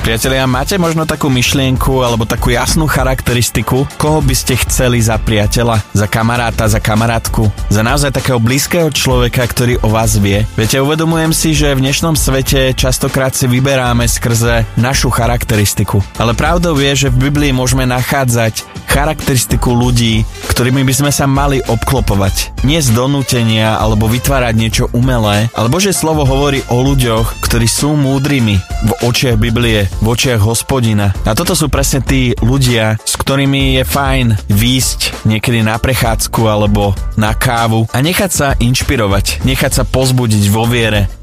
Priatelia, máte možno takú myšlienku alebo takú jasnú charakteristiku, koho by ste chceli za priateľa, za kamaráta, za kamarátku, za naozaj takého blízkeho človeka, ktorý o vás vie? Viete, uvedomujem si, že v dnešnom svete častokrát si vyberáme skrze našu charakteristiku. Ale pravdou je, že v Biblii môžeme nachádzať charakteristiku ľudí, ktorými by sme sa mali obklopovať. Nie z donútenia alebo vytvárať niečo umelé, ale Božie slovo hovorí o ľuďoch, ktorí sú múdrymi v očiach Biblie, v očiach Hospodina. A toto sú presne tí ľudia, s ktorými je fajn výjsť niekedy na prechádzku alebo na kávu a nechať sa inšpirovať, nechať sa pozbudiť vo viere,